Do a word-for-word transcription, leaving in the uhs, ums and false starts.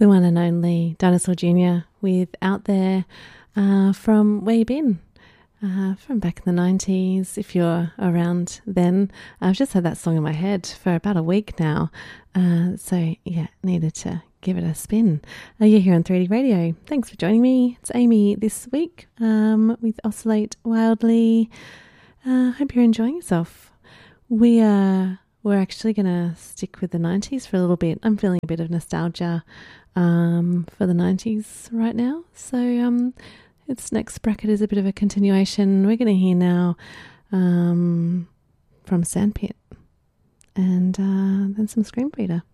The one and only Dinosaur Junior with Out There uh, from Where You Been, uh, from back in the nineties, if you're around then. I've just had that song in my head for about a week now, uh, so yeah, needed to give it a spin. Uh, you're here on three D Radio. Thanks for joining me. It's Amy this week um, with Oscillate Wildly. Uh, hope you're enjoying yourself. We are... We're actually going to stick with the nineties for a little bit. I'm feeling a bit of nostalgia um, for the nineties right now. So um, its next bracket is a bit of a continuation. We're going to hear now um, from Sandpit and uh, then some Screen Feeder.